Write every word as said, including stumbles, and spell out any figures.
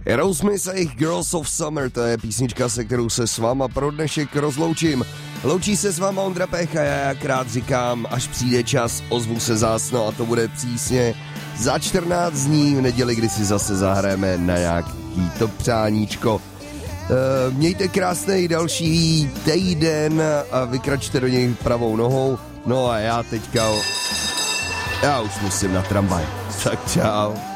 Aerosmith a jejich Girls of Summer, to je písnička, se kterou se s váma pro dnešek rozloučím. Loučí se s váma Ondra Pech a já jak rád říkám, až přijde čas, ozvu se zásno a to bude přísně za čtrnáct dní v neděli, kdy si zase zahrajeme na nějaký to přáníčko. E, mějte krásný další týden a vykračte do něj pravou nohou. No a já teďka, já už musím na tramvaj. Tak čau.